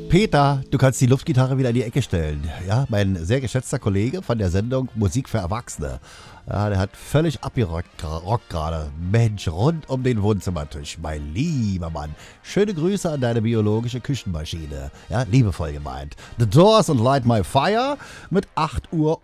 Peter, du kannst die Luftgitarre wieder in die Ecke stellen. Ja, mein sehr geschätzter Kollege von der Sendung Musik für Erwachsene. Ja, der hat völlig abgerockt gerade. Mensch, rund um den Wohnzimmertisch. Mein lieber Mann. Schöne Grüße an deine biologische Küchenmaschine. Ja, liebevoll gemeint. The Doors und Light My Fire mit 8 Uhr